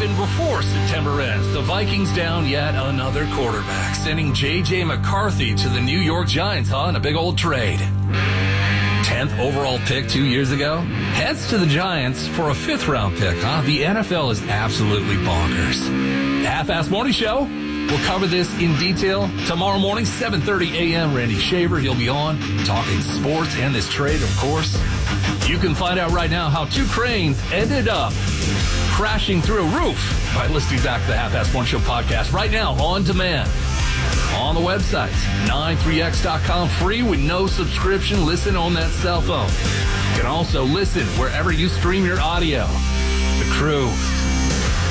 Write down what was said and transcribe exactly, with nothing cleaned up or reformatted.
even before September ends, the Vikings down yet another quarterback, sending J J McCarthy to the New York Giants, huh, in a big old trade. tenth overall pick two years ago, heads to the Giants for a fifth-round pick, huh? The N F L is absolutely bonkers. Half-Ass Morning Show. We'll cover this in detail tomorrow morning, seven thirty a.m. Randy Shaver, he'll be on talking sports and this trade, of course. You can find out right now how two cranes ended up crashing through a roof by listening back to the Half-Ass Morning Show podcast right now on demand on the website, nine three x dot com, free with no subscription. Listen on that cell phone. You can also listen wherever you stream your audio. The crew